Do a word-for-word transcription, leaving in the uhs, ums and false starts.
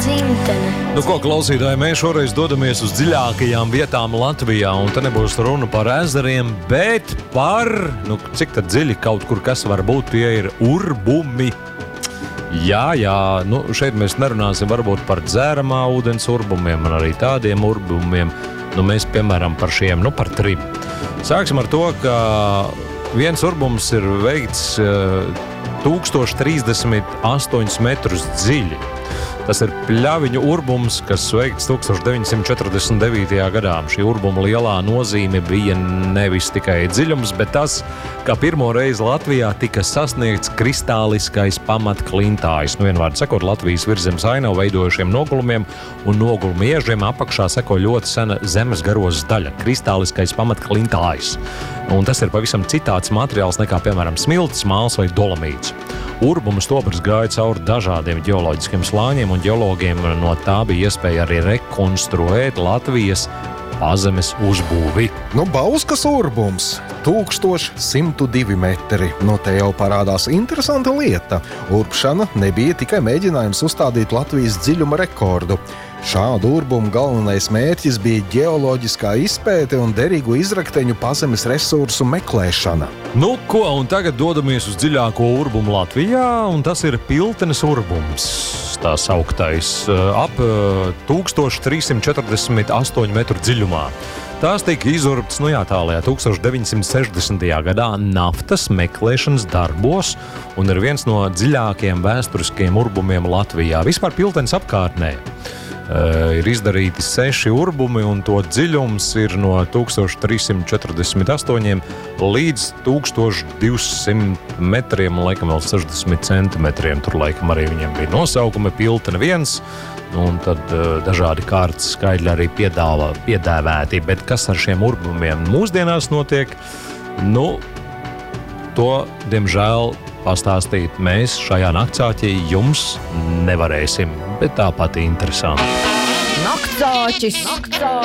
dzimtene. Nu, ko, klausītāji, mēs šoreiz dodamies uz dziļākajām vietām Latvijā, un te nebūs runa par ezeriem, bet par, nu, cik tad dziļi kaut kur kas var būt, tie ir urbumi. Jā, jā, nu, šeit mēs nerunāsim varbūt par dzēramā ūdens urbumiem, un arī tādiem urbumiem, nu, mēs, piemēram, par šiem, nu, par trim. Sāksim ar to, ka viens urbums ir veikts uh, tūkstoš trīsdesmit astoņus metrus dziļi. Tas ir Pļaviņu urbums, kas veikts tūkstoš deviņsimt četrdesmit devītajā gadā. Šī urbuma lielā nozīme bija nevis tikai dziļums, bet tas, ka pirmo reizi Latvijā tika sasniegts kristāliskais pamatklintājas. Nu, vienvārdu sakot, Latvijas virzemes ainavu veidojušiem nogulumiem un noguluma iežiem apakšā seko ļoti sena zemes garozes daļa – kristāliskais pamatklintājas. Un tas ir pavisam citāds materiāls nekā, piemēram, smilts, māls vai dolomīts. Urbuma stobrs gāja cauri dažādiem ģeoloģiskiem slāņiem, un ģeologiem no tā bija iespēja arī rekonstruēt Latvijas pazemes uzbūvi. Nu, Bauskas urbums – tūkstoš simt divi metri. Nu, te jau parādās interesanta lieta. Urbšana nebija tikai mēģinājums uzstādīt Latvijas dziļuma rekordu. Šādu urbumu galvenais mērķis bija ģeoloģiskā izpēte un derīgu izrakteņu pazemes resursu meklēšana. Nu, ko, un tagad dodamies uz dziļāko urbumu Latvijā, un tas ir Piltenes urbums. Tā sauktais ap tūkstoš trīssimt četrdesmit astoņu metru dziļumā. Tās tika izurbtas, nu jā, tālajā tūkstoš deviņsimt sešdesmitajā gadā naftas meklēšanas darbos un ir viens no dziļākajiem vēsturiskiem urbumiem Latvijā. Vispār Piltenes apkārtnē uh, ir izdarīti seši urbumi, un to dziļums ir no tūkstoš trīssimt četrdesmit astoņiem līdz tūkstoš divsimt metriem, un laikam vēl sešdesmit centimetriem. Tur laikam arī viņiem bija nosaukumi Piltene viens. Un tad uh, dažādi kārtas skaidri arī piedāvā, piedēvēti. Bet kas ar šiem urbumiem mūsdienās notiek, nu, to, diemžēl, pastāstīt mēs šajā naktsāķī jums nevarēsim. Bet tāpat interesanti. Naktsāķis! Naktsāķis!